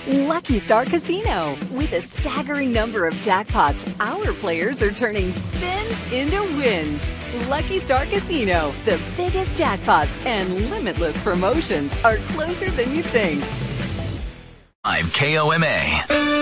Lucky Star Casino. With a staggering number of jackpots, our players are turning spins into wins. Lucky Star Casino. The biggest jackpots and limitless promotions are closer than you think. I'm KOMA.